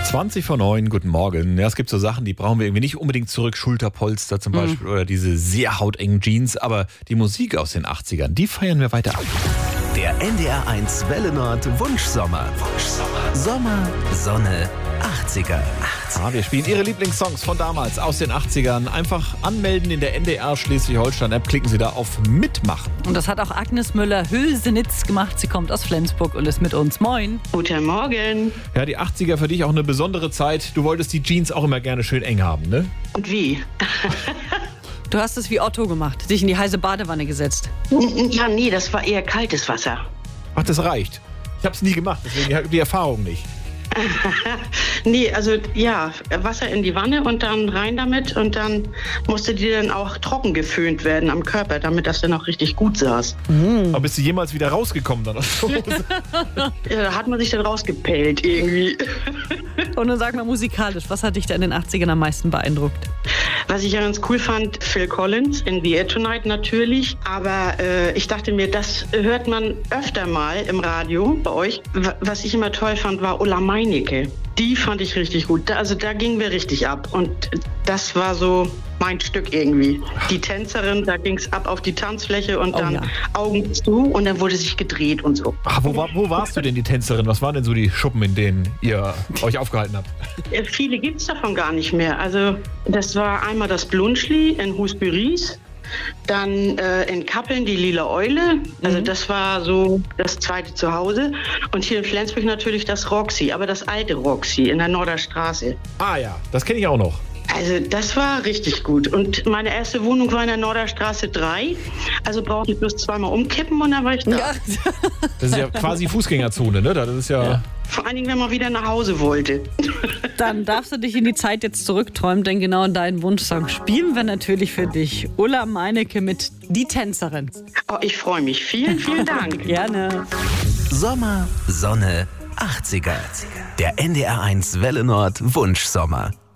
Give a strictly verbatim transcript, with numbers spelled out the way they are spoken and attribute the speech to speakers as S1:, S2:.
S1: zwanzig vor neun, guten Morgen. Ja, es gibt so Sachen, die brauchen wir irgendwie nicht unbedingt zurück. Schulterpolster zum Beispiel mhm. oder diese sehr hautengen Jeans. Aber die Musik aus den achtzigern, die feiern wir weiter ab.
S2: Der N D R eins Welle Nord Wunschsommer. Wunschsommer. Sommer, Sonne, achtziger.
S1: Ah, wir spielen Ihre Lieblingssongs von damals aus den achtzigern. Einfach anmelden in der N D R Schleswig-Holstein-App. Klicken Sie da auf Mitmachen.
S3: Und das hat auch Agnes Müller-Hülsenitz gemacht. Sie kommt aus Flensburg und ist mit uns. Moin.
S4: Guten Morgen.
S1: Ja, die achtziger für dich auch eine besondere Zeit. Du wolltest die Jeans auch immer gerne schön eng haben, ne?
S4: Und wie?
S3: Du hast es wie Otto gemacht, dich in die heiße Badewanne gesetzt.
S4: Ja, nee, das war eher kaltes Wasser.
S1: Ach, das reicht. Ich hab's nie gemacht, deswegen habe ich die Erfahrung nicht.
S4: Nee, also ja, Wasser in die Wanne und dann rein damit und dann musste die dann auch trocken geföhnt werden am Körper, damit das dann auch richtig gut saß.
S1: Mhm. Aber bist du jemals wieder rausgekommen dann aus der Hose?
S4: Ja, da hat man sich dann rausgepellt irgendwie.
S3: Und dann sag mal musikalisch, was hat dich da in den achtzigern am meisten beeindruckt?
S4: Was ich ja ganz cool fand, Phil Collins, In the Air Tonight natürlich. Aber äh, ich dachte mir, das hört man öfter mal im Radio bei euch. Was ich immer toll fand, war Ulla Meinecke. Die fand ich richtig gut. Also da gingen wir richtig ab. Und das war so mein Stück irgendwie. Die Tänzerin, da ging es ab auf die Tanzfläche und
S3: oh,
S4: dann
S3: ja.
S4: Augen zu und dann wurde sich gedreht und so.
S1: Ach, wo, war, wo warst du denn, die Tänzerin? Was waren denn so die Schuppen, in denen ihr euch aufgehalten habt?
S4: Viele gibt es davon gar nicht mehr. Also das war einmal das Blunschli in Husbüries. Dann äh, in Kappeln die Lila Eule, also mhm. das war so das zweite Zuhause. Und hier in Flensburg natürlich das Roxy, aber das alte Roxy in der Norderstraße.
S1: Ah ja, das kenne ich auch noch.
S4: Also das war richtig gut. Und meine erste Wohnung war in der Norderstraße drei. Also brauchte ich bloß zweimal umkippen und dann war ich da.
S3: Ja.
S1: Das ist ja quasi Fußgängerzone, ne? Das ist ja...
S4: ja. Vor allen Dingen, wenn man wieder nach Hause wollte.
S3: Dann darfst du dich in die Zeit jetzt zurückträumen, denn genau deinen Wunschsong spielen wir natürlich für dich. Ulla Meinecke mit Die Tänzerin.
S4: Oh, ich freue mich. Vielen, vielen Dank.
S3: Gerne.
S2: Sommer, Sonne, achtziger. Der N D R eins Welle Nord Wunschsommer.